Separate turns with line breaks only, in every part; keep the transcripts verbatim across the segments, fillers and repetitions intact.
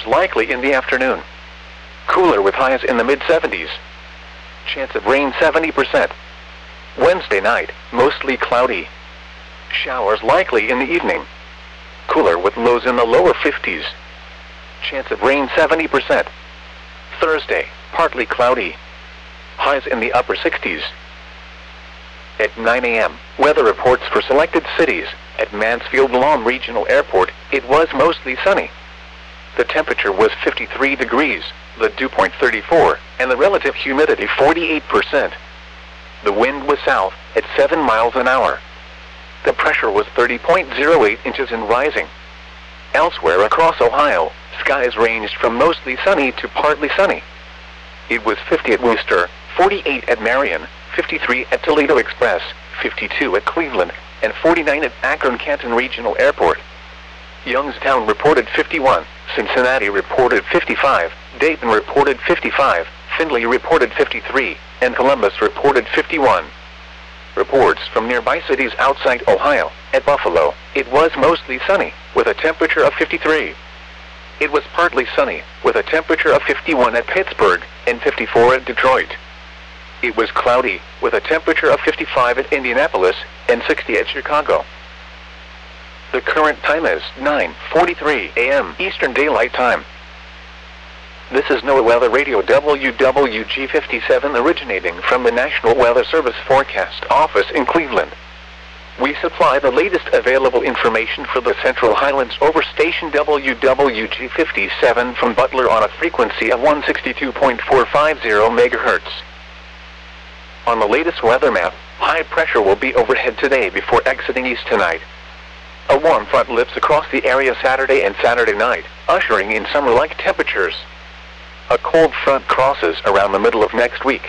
Showers likely in the afternoon. Cooler with highs in the mid seventies. Chance of rain seventy percent. Wednesday night, mostly cloudy. Showers likely in the evening. Cooler with lows in the lower fifties. Chance of rain seventy percent. Thursday, partly cloudy. Highs in the upper sixties. At nine a m, weather reports for selected cities. At Mansfield Lahm Regional Airport, it was mostly sunny. The temperature was fifty-three degrees, the dew point thirty-four, and the relative humidity forty-eight percent. The wind was south, at seven miles an hour. The pressure was thirty point zero eight inches and rising. Elsewhere across Ohio, skies ranged from mostly sunny to partly sunny. It was fifty at Worcester, forty-eight at Marion, fifty-three at Toledo Express, fifty-two at Cleveland, and forty-nine at Akron-Canton Regional Airport. Youngstown reported fifty-one, Cincinnati reported fifty-five, Dayton reported fifty-five, Findlay reported fifty-three, and Columbus reported fifty-one. Reports from nearby cities outside Ohio. At Buffalo, it was mostly sunny, with a temperature of fifty-three. It was partly sunny, with a temperature of fifty-one at Pittsburgh, and fifty-four at Detroit. It was cloudy, with a temperature of fifty-five at Indianapolis, and sixty at Chicago. The current time is nine forty-three a m Eastern Daylight Time. This is NOAA Weather Radio W W G fifty-seven originating from the National Weather Service Forecast Office in Cleveland. We supply the latest available information for the Central Highlands over station W W G fifty-seven from Butler on a frequency of one sixty-two point four five zero megahertz. On the latest weather map, high pressure will be overhead today before exiting east tonight. A warm front lifts across the area Saturday and Saturday night, ushering in summer-like temperatures. A cold front crosses around the middle of next week.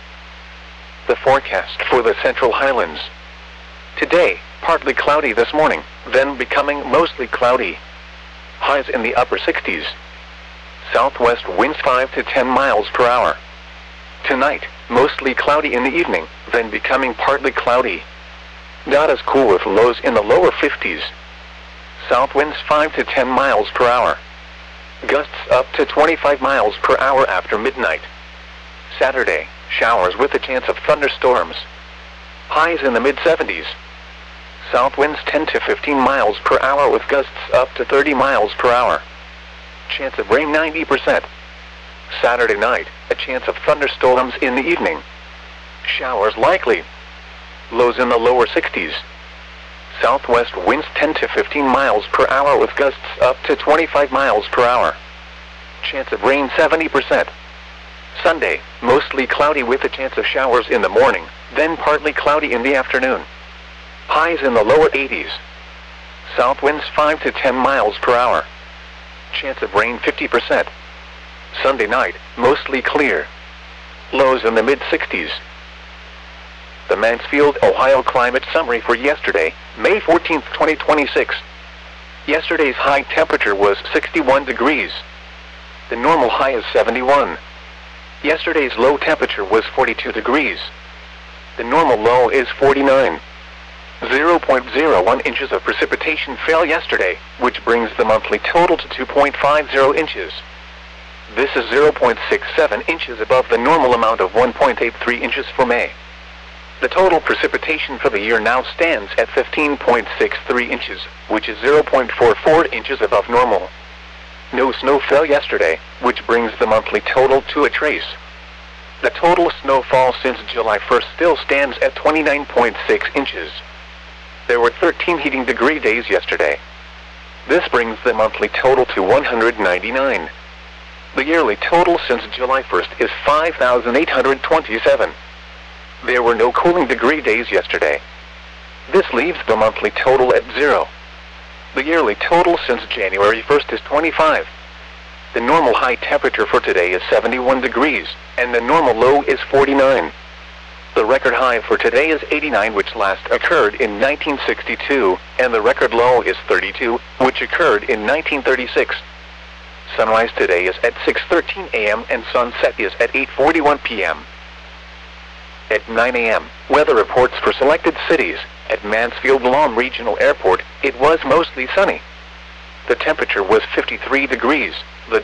The forecast for the Central Highlands. Today, partly cloudy this morning, then becoming mostly cloudy. Highs in the upper sixties. Southwest winds five to ten miles per hour. Tonight, mostly cloudy in the evening, then becoming partly cloudy. Not as cool with lows in the lower fifties. South winds five to ten miles per hour. Gusts up to twenty-five miles per hour after midnight. Saturday, showers with a chance of thunderstorms. Highs in the mid seventies. South winds ten to fifteen miles per hour with gusts up to thirty miles per hour. Chance of rain ninety percent. Saturday night, a chance of thunderstorms in the evening. Showers likely. Lows in the lower sixties. Southwest winds ten to fifteen miles per hour with gusts up to twenty-five miles per hour. Chance of rain seventy percent. Sunday, mostly cloudy with a chance of showers in the morning, then partly cloudy in the afternoon. Highs in the lower eighties. South winds five to ten miles per hour. Chance of rain fifty percent. Sunday night, mostly clear. Lows in the mid sixties. The Mansfield, Ohio climate summary for yesterday, May fourteenth, twenty twenty-six. Yesterday's high temperature was sixty-one degrees. The normal high is seventy-one. Yesterday's low temperature was forty-two degrees. The normal low is forty-nine. zero point zero one inches of precipitation fell yesterday, which brings the monthly total to two point five zero inches. This is zero point six seven inches above the normal amount of one point eight three inches for May. The total precipitation for the year now stands at fifteen point six three inches, which is zero point four four inches above normal. No snow fell yesterday, which brings the monthly total to a trace. The total snowfall since July first still stands at twenty-nine point six inches. There were thirteen heating degree days yesterday. This brings the monthly total to one hundred ninety-nine. The yearly total since July first is five thousand eight hundred twenty-seven. There were no cooling degree days yesterday. This leaves the monthly total at zero. The yearly total since January first is twenty-five. The normal high temperature for today is seventy-one degrees, and the normal low is forty-nine. The record high for today is eighty-nine, which last occurred in nineteen sixty-two, and the record low is thirty-two, which occurred in nineteen thirty-six. Sunrise today is at six thirteen a m and sunset is at eight forty-one p m At nine a m, weather reports for selected cities. At Mansfield Lahm Regional Airport, it was mostly sunny. The temperature was fifty-three degrees. The